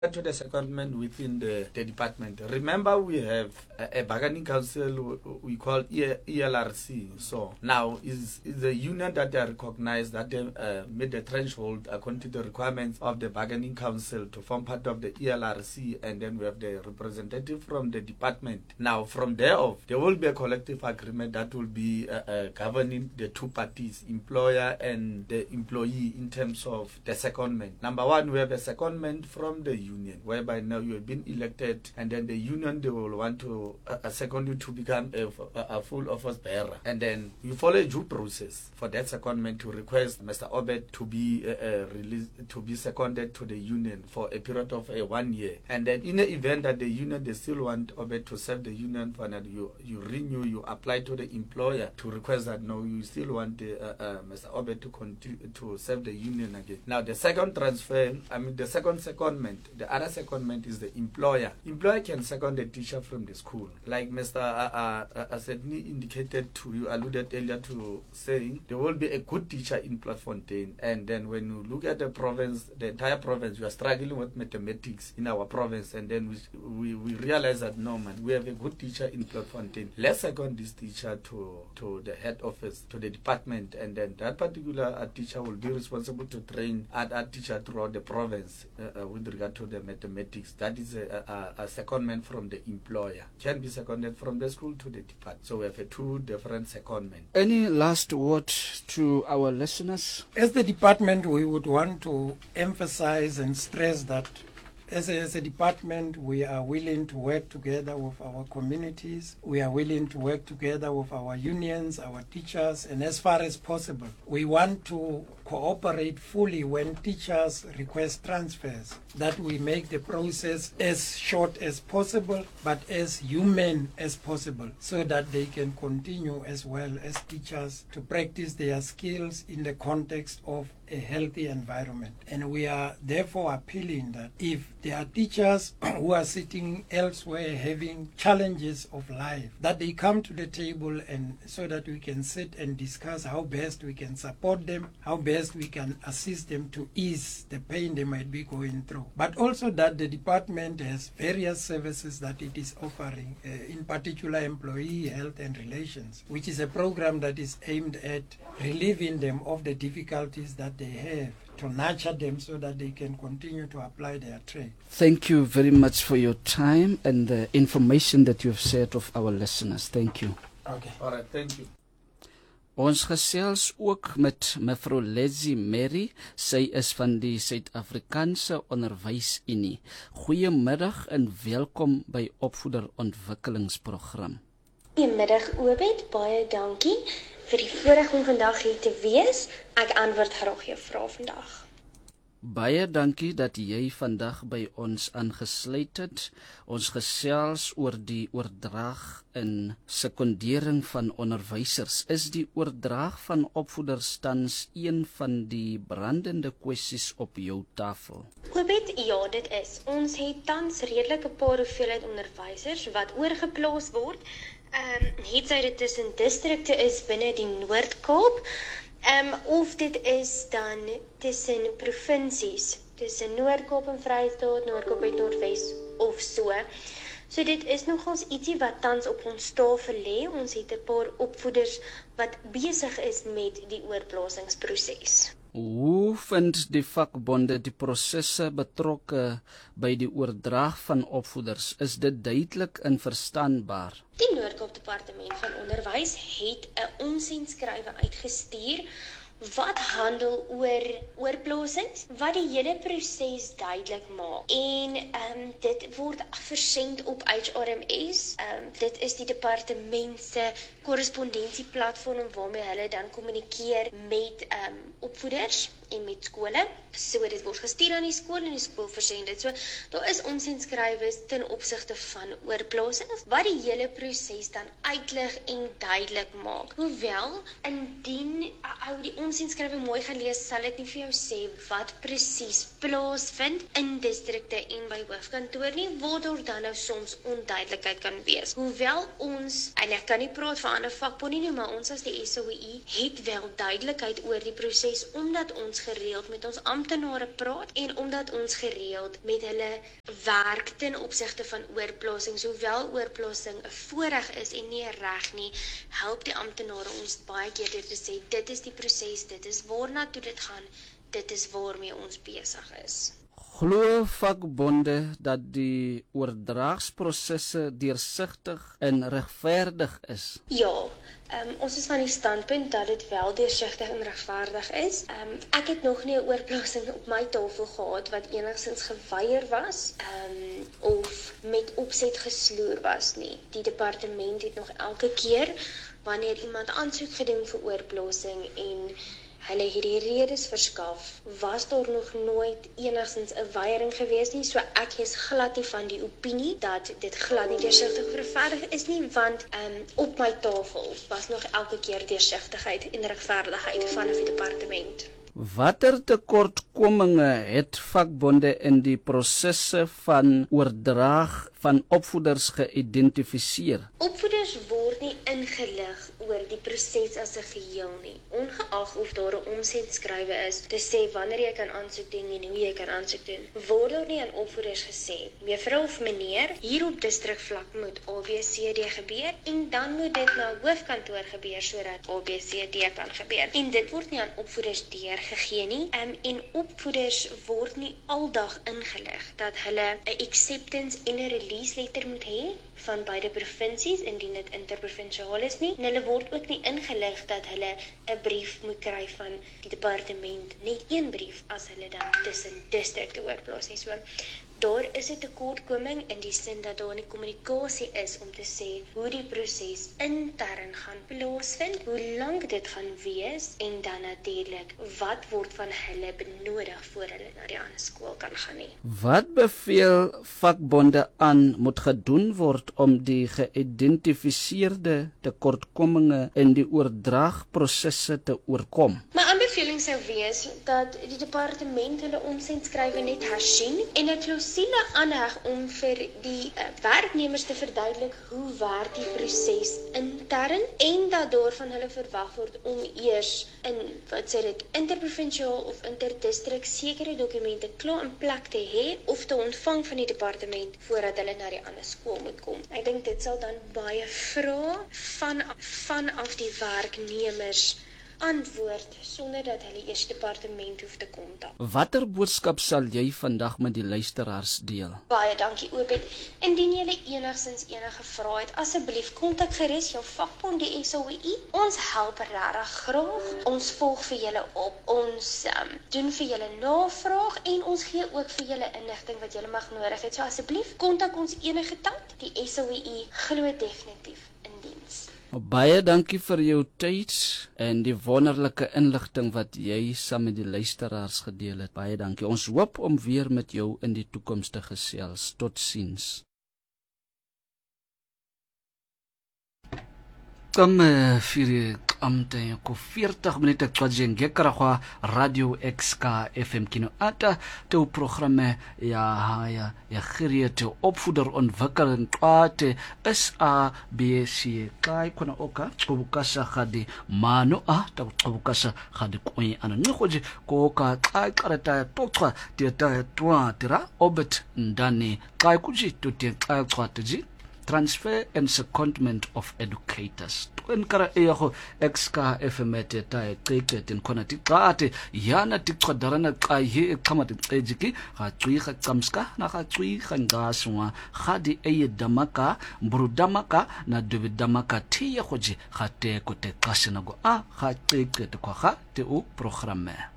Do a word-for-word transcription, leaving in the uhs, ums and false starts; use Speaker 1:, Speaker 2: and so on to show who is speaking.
Speaker 1: to the secondment within the, the department. Remember, we have a, a bargaining council we call E L R C. So now is is the union that they are recognized that they uh, made the threshold according to the requirements of the bargaining council to form part of the E L R C, and then we have the representative from the department. Now from there off, there will be a collective agreement that will be uh, uh, governing the two parties, employer and the employee, in terms of the secondment. Number one, we have a secondment from the union, whereby now you have been elected, and then the union, they will want to uh, second you to become a, a, a full office bearer, and then you follow a due process for that secondment to request Mister Obed to be uh, uh, released, to be seconded to the union for a period of uh, one year. And then in the event that the union, they still want Obed to serve the union for another, you you renew, you apply to the employer to request that no, you still want the, uh, uh, Mister Obed to continue to serve the union again. Now the second transfer, I mean the second secondment, the other secondment is the employer. Employer can second the teacher from the school. Like Mister Uh, uh, Asedni indicated to you, alluded earlier to saying, there will be a good teacher in Platfontein. And then when you look at the province, the entire province, we are struggling with mathematics in our province. And then we we, we realize that no man, we have a good teacher in Platfontein. Let's second this teacher to, to the head office, to the department. And then that particular uh, teacher will be responsible to train other teacher throughout the province uh, uh, with regard to the mathematics. That is a, a, a secondment from the employer. Can be seconded from the school to the department. So we have a two different secondment.
Speaker 2: Any last word to our listeners?
Speaker 3: As the department, we would want to emphasize and stress that As a, as a department, we are willing to work together with our communities. We are willing to work together with our unions, our teachers, and as far as possible, we want to cooperate fully when teachers request transfers, that we make the process as short as possible, but as human as possible, so that they can continue as well as teachers to practice their skills in the context of a healthy environment. And we are therefore appealing that if there are teachers who are sitting elsewhere having challenges of life, that they come to the table, and so that we can sit and discuss how best we can support them, how best we can assist them to ease the pain they might be going through. But also that the department has various services that it is offering, uh, in particular employee health and relations, which is a program that is aimed at relieving them of the difficulties that they have, to nurture them so that they can continue to apply their trade.
Speaker 2: Thank you very much for your time and the information that you have shared with our listeners. Thank you.
Speaker 3: Okay.
Speaker 1: All right, thank you.
Speaker 2: Ons gesels ook met mevrou Leslie Mary. Sy is van die Suid-Afrikaanse Onderwysunie. Goeiemiddag en welkom by Opvoeder Ontwikkelingsprogram.
Speaker 4: Goeiemiddag Obed, baie dankie vir die voorreg om vandag hier te wees. Ek antwoord graag jou vrae vandag.
Speaker 2: Baie dankie dat jy vandag by ons aangesluit het. Ons gesels oor die oordrag en sekondering van onderwysers. Is die oordrag van opvoeders tans een van die brandende kwessies op jou tafel?
Speaker 4: Obed, ja, dit is. Ons het tans redelik 'n paar hoeveelheid onderwysers wat oorgeplaas word. Ehm um, het sy dit tussen distrikte is binne die Noord-Kaap. Um, of dit is dan tussen provinsies, tussen Noord-Kaap en Vrystaat, Noord-Kaap en Noordwes of so. So dit is nogals ietsie wat tans op ons tafel lê. Ons het 'n paar opvoeders wat besig is met die oorplasingsproses.
Speaker 2: Hoe vind die vakbonde die prosesse betrokke by die oordrag van opvoeders? Is dit duidelik en verstaanbaar?
Speaker 4: Die Noord-Kaap Departement van Onderwys het 'n omsendskrywe uitgestuur wat handel oor oorplasings, wat die hele proses duidelik maak. En um, dit word versend op H R M S. Um, dit is die departement se korrespondentieplatform waarmee hulle dan kommunikeer met um, opvoeders en met skole. So dit word gestuur aan die skool en die skool versend dit. So daar is omsendskrywe ten opsigte van oorplasings wat die hele proses dan uitlig en duidelik maak. Hoewel indien ou die omsendskrywe mooi gaan lees, sal ek nie vir jou sê wat presies plaasvind in distrikte en by hoofkantoor nie, waardoor dan nou soms onduidelikheid kan wees. Hoewel ons, en ek kan nie praat vir ander vakbonde nie, maar ons as die S O I het wel duidelikheid oor die proses, omdat ons gereeld met ons amptenare praat en omdat ons gereeld met hulle werk ten opsigte van oorplasings, hoewel oorplasing 'n voorreg is en nie 'n reg nie, help die amptenare ons baie keer deur te sê dit is die proses, dit is waarna toe dit gaan, dit is waarmee ons besig is.
Speaker 2: Glo vakbonde dat die oordragsprosesse deursigtig en regverdig is?
Speaker 4: Ja, um, ons is van die standpunt dat dit wel deursigtig en regverdig is. Um, ek het nog nie 'n oorplasing op my tafel gehad wat enigstens geweier was um, of met opset gesloer was nie. Die departement het nog elke keer wanneer iemand aansoek gedoen vir oorplasing en hulle hierdie redes verskaf, was daar nog nooit enigstens 'n weiering gewees nie, so ek is glad nie van die opinie dat dit glad nie deursigtig regverdig is nie, want um, op my tafel was nog elke keer deursigtigheid en regverdigheid vanaf die departement.
Speaker 2: Watter tekortkominge het vakbonde in die prosesse van oordrag van opvoeders geïdentifiseer?
Speaker 4: Opvoeders word nie ingelig oor die proses as 'n geheel nie, ongeag of daar 'n omsetskrywe is te sê wanneer jy kan aansoek doen en hoe jy kan aansoek doen. Word daar nie aan opvoeders gesê, mevrou of meneer, hier op distrikvlak moet A B C D gebeur en dan moet dit na hoofkantoor gebeur sodat A B C D kan gebeur. En dit word nie aan opvoeders deurgegee nie. Um, en opvoeders word nie aldag ingelig dat hulle 'n acceptance en 'n release letter moet hê van beide provinsies indien dit interprovinsiaal is nie. En hulle word ook nie ingelig dat hulle 'n brief moet kry van die departement, net een brief as hulle dan tussen distrikte oorplaas nie. So daar is 'n tekortkoming in die sin dat daar nie kommunikasie is om te sê hoe die proses intern gaan plaasvind, hoe lank dit gaan wees en dan natuurlik wat word van hulle benodig voor hulle na die ander skool kan gaan nie.
Speaker 2: Wat beveel vakbonde aan moet gedoen word om die geïdentifiseerde tekortkominge in die oordragprosesse te oorkom?
Speaker 4: My aanbeveling sou wees dat die departement hulle omsendskrywe net hersien en 'n klousule aanheg om vir die uh, werknemers te verduidelik hoe werk die proses intern en dat daar van hulle verwag word om eers in wat sê dit interprovinsiaal of interdistrik sekere dokumente klaar in plek te hê of te ontvang van die departement voordat hulle na die ander skool moet kom. Ek dink dit sal dan baie vrae van vanaf die werknemers antwoord sonder dat hulle eers departement hoef te kontak.
Speaker 2: Watter boodskap sal jy vandag met die luisteraars deel?
Speaker 4: Baie dankie Obed. Indien jy enigstens enige vrae het, asseblief kontak gerus jou vakbond die S O I. Ons help regtig graag. Ons volg vir julle op. Ons um, doen vir julle navraag en ons gee ook vir julle inligting wat julle mag nodig het. So asseblief kontak ons enige tyd. Die S O I glo definitief in diens.
Speaker 2: Baie dankie vir jou tyd en die wonderlike inligting wat jy saam met die luisteraars gedeel het. Baie dankie. Ons hoop om weer met jou in die toekoms te gesels. Totsiens. Kom vir amte ko veertig minute twajenge karakwa Radio X K F M kino ata te programme ya haya ya gereede opvoederontwikkeling twate S A B C kai kona oka xubukasa khadi mano a ta xubukasa khadi koyi ana ngihoje ko ka kai karata toxwa teta twatira obet ndani kai kuji tuti kai twatiji transfer and secondment of educators. Kwenkara eyago X K F M eta eqeqete khona tiqate yana tiqadarana qaye eqhamati ejiki gaqwiga qamska na gaqwiga ngaswa gadi eyedamaka brudamaka na dubidamaka thiye goji gate kote qasena go a gaqeqete kwa ga te o programme.